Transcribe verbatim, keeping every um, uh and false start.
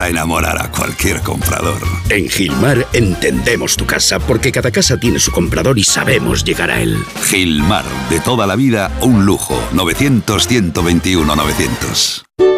a enamorar a cualquier comprador. En Gilmar entendemos tu casa, porque cada casa tiene su comprador y sabemos llegar a él. Gilmar, de toda la vida, un lujo. novecientos, ciento veintiuno, novecientos.